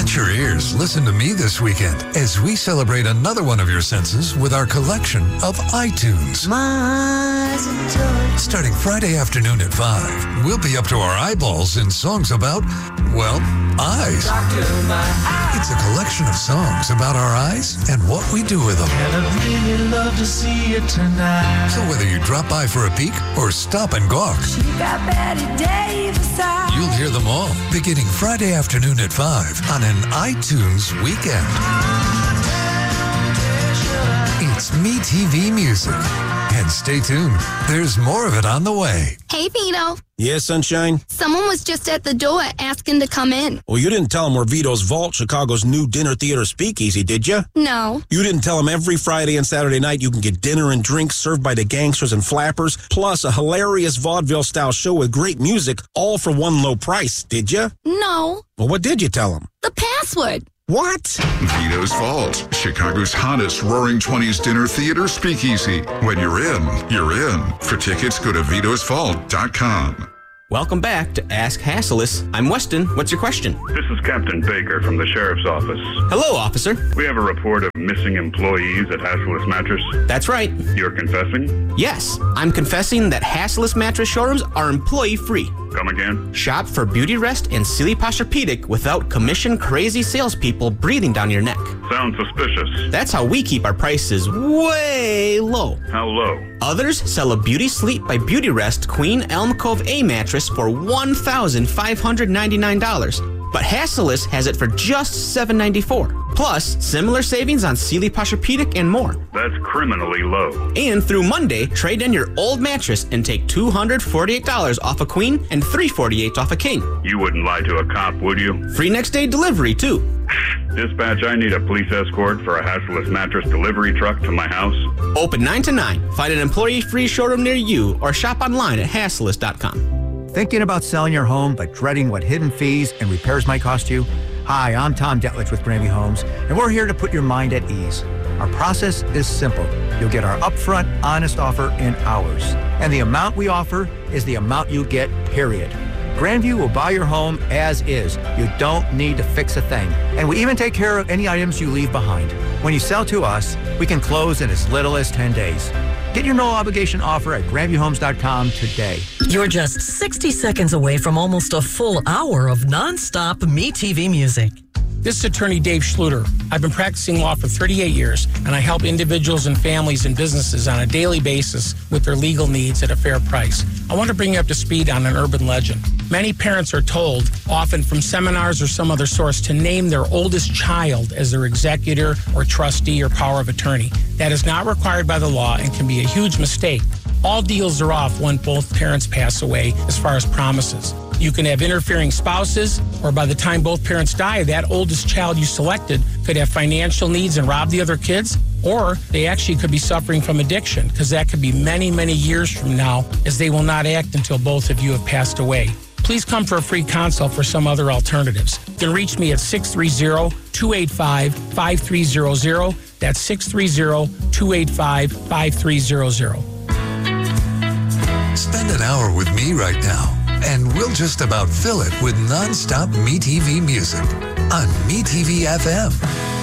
Pinch your ears, listen to me this weekend as we celebrate another one of your senses with our collection of iTunes. Starting Friday afternoon at 5, we'll be up to our eyeballs in songs about, well, eyes. It's a collection of songs about our eyes and what we do with them. And I'd really love to see you tonight. So whether you drop by for a peek or stop and gawk, you'll hear them all beginning Friday afternoon at 5 on an iTunes weekend. It's MeTV Music. And stay tuned. There's more of it on the way. Hey, Vito. Yeah, Sunshine? Someone was just at the door asking to come in. Well, you didn't tell them we're Vito's Vault, Chicago's new dinner theater speakeasy, did you? No. You didn't tell them every Friday and Saturday night you can get dinner and drinks served by the gangsters and flappers, plus a hilarious vaudeville-style show with great music, all for one low price, did you? No. Well, what did you tell them? The password. What? Vito's Vault, Chicago's hottest Roaring 20s dinner theater speakeasy. When you're in, you're in. For tickets, go to vitosvault.com. Welcome back to Ask Hassleus. I'm Weston. What's your question? This is Captain Baker from the Sheriff's Office. Hello, officer. We have a report of missing employees at Hassleus Mattress. That's right. You're confessing? Yes, I'm confessing that Hassleus Mattress showrooms are employee-free. Come again? Shop for Beauty Rest and Sealy Posturepedic without commission-crazy salespeople breathing down your neck. Sounds suspicious. That's how we keep our prices way low. How low? Others sell a Beauty Sleep by Beauty Rest Queen Elm Cove A mattress for $1,599. But Hassleus has it for just $794. Plus, similar savings on Sealy Posturepedic and more. That's criminally low. And through Monday, trade in your old mattress and take $248 off a queen and $348 off a king. You wouldn't lie to a cop, would you? Free next day delivery, too. Dispatch, I need a police escort for a Hassleus Mattress delivery truck to my house. Open 9 to 9. Find an employee-free showroom near you or shop online at hassleus.com. Thinking about selling your home but dreading what hidden fees and repairs might cost you? Hi, I'm Tom Detlich with Granby Homes, and we're here to put your mind at ease. Our process is simple. You'll get our upfront, honest offer in hours. And the amount we offer is the amount you get, period. Grandview will buy your home as is. You don't need to fix a thing. And we even take care of any items you leave behind. When you sell to us, we can close in as little as 10 days. Get your no-obligation offer at GrandviewHomes.com today. You're just 60 seconds away from almost a full hour of nonstop MeTV music. This is attorney Dave Schluter. I've been practicing law for 38 years, and I help individuals and families and businesses on a daily basis with their legal needs at a fair price. I want to bring you up to speed on an urban legend. Many parents are told, often from seminars or some other source, to name their oldest child as their executor or trustee or power of attorney. That is not required by the law and can be a huge mistake. All deals are off when both parents pass away as far as promises. You can have interfering spouses, or by the time both parents die, that oldest child you selected could have financial needs and rob the other kids, or they actually could be suffering from addiction, because that could be many, many years from now, as they will not act until both of you have passed away. Please come for a free consult for some other alternatives. You can reach me at 630-285-5300. That's 630-285-5300. Spend an hour with me right now, and we'll just about fill it with nonstop MeTV music on MeTV FM.